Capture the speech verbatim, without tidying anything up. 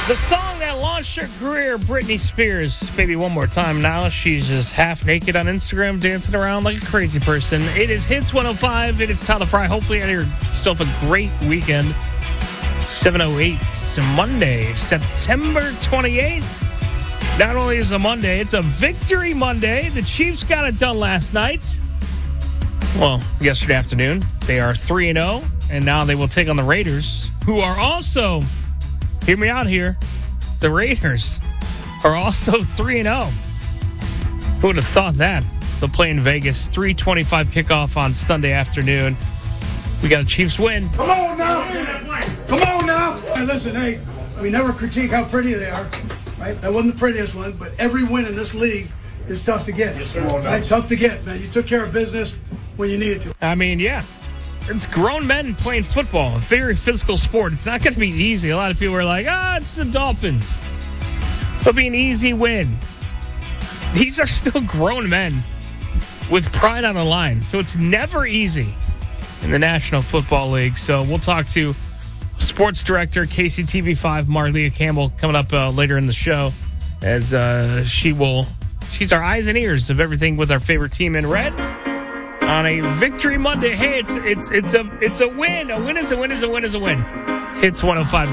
The song that launched her career, Britney Spears. Maybe one more time now. She's just half naked on Instagram, dancing around like a crazy person. It is Hits one oh five. It is Tyler Fry. Hopefully, you had yourself a great weekend. seven oh eight, Monday, September twenty-eighth. Not only is it a Monday, it's a Victory Monday. The Chiefs got it done last night. Well, yesterday afternoon. They are three and oh, and now they will take on the Raiders, who are also... Hear me out here. The Raiders are also three and oh. Who would have thought that? They'll play in Vegas. three twenty-five kickoff on Sunday afternoon. We got a Chiefs win. Come on now. Come on now. Hey, listen, hey, we never critique how pretty they are, right? That wasn't the prettiest one, but every win in this league is tough to get. Yes, sir. Right? Tough to get, man. You took care of business when you needed to. I mean, yeah. It's grown men playing football, a very physical sport. It's not going to be easy. A lot of people are like, ah, it's the Dolphins. It'll be an easy win. These are still grown men with pride on the line. So it's never easy in the National Football League. So we'll talk to sports director, K C T V five, Marlia Campbell, coming up uh, later in the show as uh, she will, she's our eyes and ears of everything with our favorite team in red. On a Victory Monday. Hey, it's it's it's a it's a win. A win is a win is a win is a win. Hits one oh five.